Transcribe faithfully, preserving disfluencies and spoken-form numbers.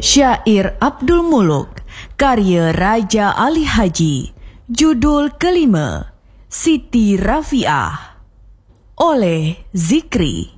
Syair Abdul Muluk, karya Raja Ali Haji. Judul kelima, Siti Rafiah, oleh Zikri.